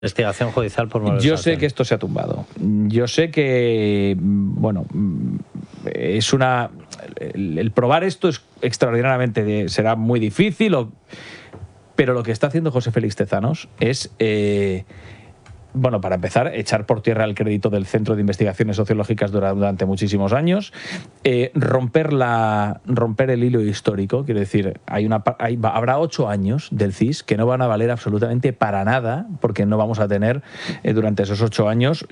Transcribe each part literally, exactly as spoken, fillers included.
Investigación judicial por Yo sé sartén. que esto se ha tumbado. Yo sé que, bueno, es una... El, el probar esto es extraordinariamente... será muy difícil, o, pero lo que está haciendo José Félix Tezanos es... Eh, Bueno, para empezar, echar por tierra el crédito del Centro de Investigaciones Sociológicas durante muchísimos años, eh, romper la romper el hilo histórico, quiero decir, hay una hay, habrá ocho años del C I S que no van a valer absolutamente para nada, porque no vamos a tener eh, durante esos ocho años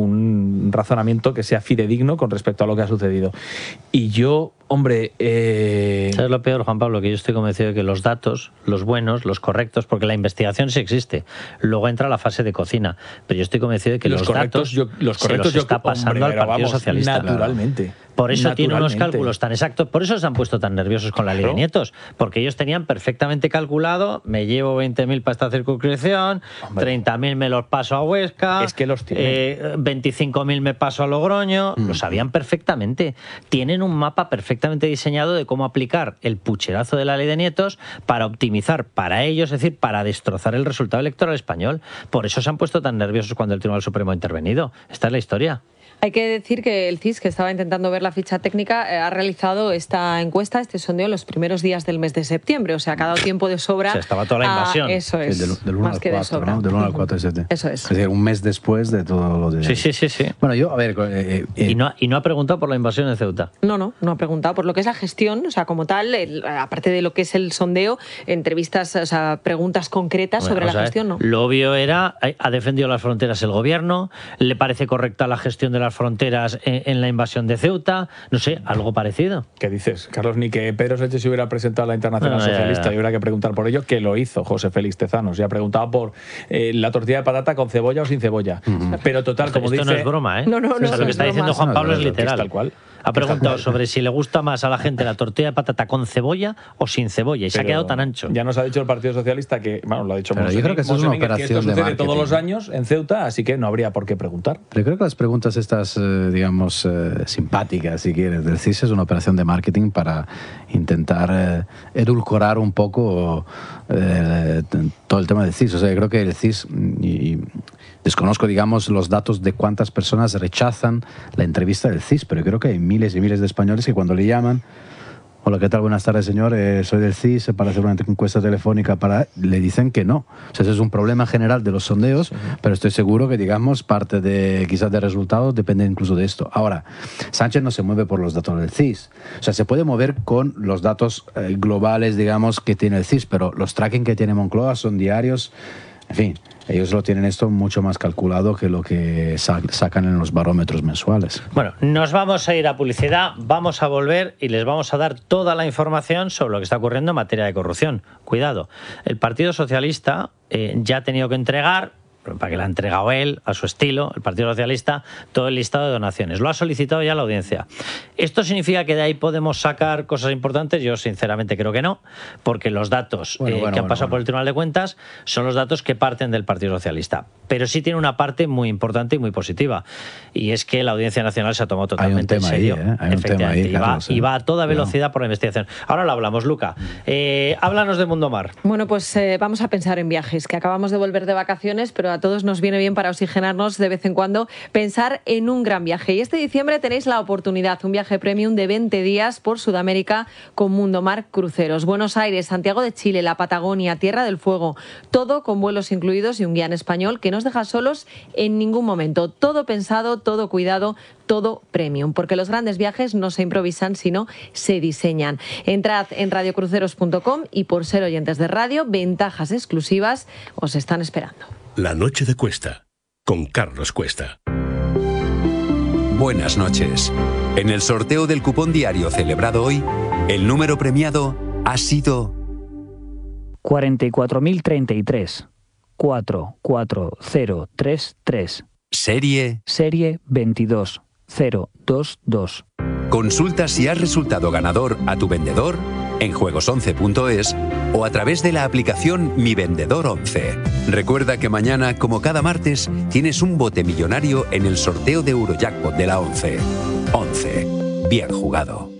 un razonamiento que sea fidedigno con respecto a lo que ha sucedido. Y yo, hombre... Eh... ¿Sabes lo peor, Juan Pablo? Que yo estoy convencido de que los datos, los buenos, los correctos, porque la investigación sí existe, luego entra la fase de cocina, pero yo estoy convencido de que los, los correctos, datos yo, los correctos se los está yo, pasando hombre, al Partido vamos, Socialista. Naturalmente. Por eso naturalmente. tiene unos cálculos tan exactos, por eso se han puesto tan nerviosos con la ley de nietos, porque ellos tenían perfectamente calculado, me llevo veinte mil para esta circunscripción, treinta mil me los paso a Huesca, es que los eh, veinticinco mil me paso a Logroño, mm. lo sabían perfectamente. Tienen un mapa perfectamente diseñado de cómo aplicar el pucherazo de la ley de nietos para optimizar para ellos, es decir, para destrozar el resultado electoral español. Por eso se han puesto tan nerviosos cuando el Tribunal Supremo ha intervenido. Esta es la historia. Hay que decir que el C I S, que estaba intentando ver la ficha técnica, eh, ha realizado esta encuesta, este sondeo, en los primeros días del mes de septiembre. O sea, que ha dado tiempo de sobra. O sea, estaba toda la invasión. A, eso es. Sí, del, del uno más al que cuatro, de sobra. ¿no? Del uno al cuatro de septiembre. Eso es. Es decir, un mes después de todo lo de... Sí, sí, sí. sí. Bueno, yo, a ver... Eh, eh, y, no ha, y no ha preguntado por la invasión en Ceuta. No, no, no ha preguntado. Por lo que es la gestión, o sea, como tal, el, aparte de lo que es el sondeo, entrevistas, o sea, preguntas concretas bueno, sobre la sea, gestión, no. Lo obvio era, ha defendido las fronteras el gobierno, le parece correcta la gestión de las fronteras en, en la invasión de Ceuta, no sé, algo parecido. ¿Qué dices, Carlos? Ni que Pedro Sánchez se hubiera presentado a la Internacional no, Socialista ya, ya. y hubiera que preguntar por ello, que lo hizo José Félix Tezanos. Ya preguntaba por eh, la tortilla de patata con cebolla o sin cebolla. Uh-huh. Pero total, esto, como esto dice... no es broma, ¿eh? No, no, no. O sea, no lo que es está broma. diciendo Juan Pablo no, no, es literal. Tal cual. Ha preguntado sobre si le gusta más a la gente la tortilla de patata con cebolla o sin cebolla y Pero se ha quedado tan ancho. Ya nos ha dicho el Partido Socialista que, bueno, lo ha dicho Pero yo creo que esto es una operación que esto sucede de marketing. todos los años en Ceuta, así que no habría por qué preguntar. Pero creo que las preguntas estas, eh, digamos, eh, simpáticas, si quieres, del C I S es una operación de marketing para intentar eh, edulcorar un poco eh, todo el tema del C I S. O sea, yo creo que el C I S... Y, desconozco, digamos, los datos de cuántas personas rechazan la entrevista del C I S, pero creo que hay miles y miles de españoles que cuando le llaman, hola, ¿qué tal? Buenas tardes, señor, eh, soy del C I S para hacer una encuesta telefónica, para le dicen que no. O sea, ese es un problema general de los sondeos, sí. pero estoy seguro que, digamos, parte de quizás de resultados depende incluso de esto. Ahora, Sánchez no se mueve por los datos del C I S. O sea, se puede mover con los datos eh, globales, digamos, que tiene el C I S, pero los tracking que tiene Moncloa son diarios, en fin. Ellos lo tienen esto mucho más calculado que lo que sacan en los barómetros mensuales. Bueno, nos vamos a ir a publicidad, vamos a volver y les vamos a dar toda la información sobre lo que está ocurriendo en materia de corrupción. Cuidado, el Partido Socialista eh, ya ha tenido que entregar, para que la ha entregado él, a su estilo, el Partido Socialista, todo el listado de donaciones. Lo ha solicitado ya la audiencia. ¿Esto significa que de ahí podemos sacar cosas importantes? Yo sinceramente creo que no, porque los datos bueno, eh, bueno, que han pasado bueno, bueno. por el Tribunal de Cuentas son los datos que parten del Partido Socialista. Pero sí tiene una parte muy importante y muy positiva, y es que la Audiencia Nacional se ha tomado totalmente en serio. Ahí, ¿eh? Hay un tema ahí, y, va, Carlos, ¿eh? y va a toda velocidad no. por la investigación. Ahora lo hablamos, Luca. Eh, háblanos de Mundomar. Bueno, pues eh, vamos a pensar en viajes, que acabamos de volver de vacaciones, pero a todos nos viene bien para oxigenarnos de vez en cuando pensar en un gran viaje. Y este diciembre tenéis la oportunidad, un viaje premium de veinte días por Sudamérica con Mundomar Cruceros. Buenos Aires, Santiago de Chile, la Patagonia, Tierra del Fuego, todo con vuelos incluidos y un guía en español que no os deja solos en ningún momento. Todo pensado, todo cuidado, todo premium, porque los grandes viajes no se improvisan, sino se diseñan. Entrad en radio cruceros punto com y por ser oyentes de radio, ventajas exclusivas os están esperando. La noche de Cuesta, con Carlos Cuesta. Buenas noches. En el sorteo del cupón diario celebrado hoy, el número premiado ha sido cuarenta y cuatro mil treinta y tres. cuatro cuatro cero tres tres. Serie Serie veintidós cero dos dos. Consulta si has resultado ganador a tu vendedor en juegos once punto es o a través de la aplicación Mi Vendedor once. Recuerda que mañana, como cada martes, tienes un bote millonario en el sorteo de Eurojackpot de la once. once. Bien jugado.